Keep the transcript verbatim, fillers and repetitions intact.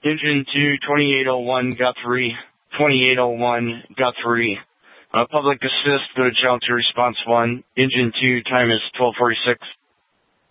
Engine two, twenty-eight oh one, Guthrie. twenty-eight oh one, Guthrie. Uh, public assist, go to channel two, response one. Engine two, time is twelve forty-six.